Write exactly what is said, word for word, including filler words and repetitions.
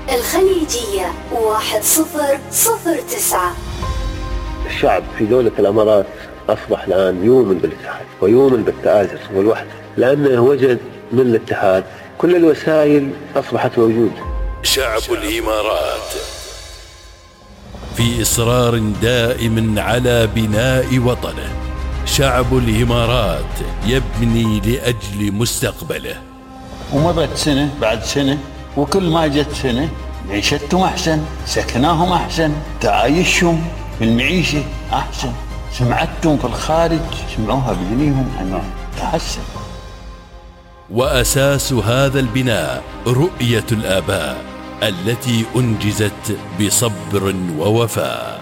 الخليجية واحد صفر صفر تسعة. الشعب في دولة الأمارات أصبح الآن يؤمن بالاتحاد ويؤمن بالتآزر والوحدة، لأنه وجد من الاتحاد كل الوسائل أصبحت موجودة. شعب الإمارات في إصرار دائم على بناء وطنه. شعب الإمارات يبني لأجل مستقبله. ومضت سنة بعد سنة، وكل ما جت سنة عيشتهم أحسن، سكناهم أحسن، تعايشهم في المعيشة أحسن، سمعتهم في الخارج سمعوها بجنيهم أنه تحسن. وأساس هذا البناء رؤية الآباء التي أنجزت بصبر ووفاء.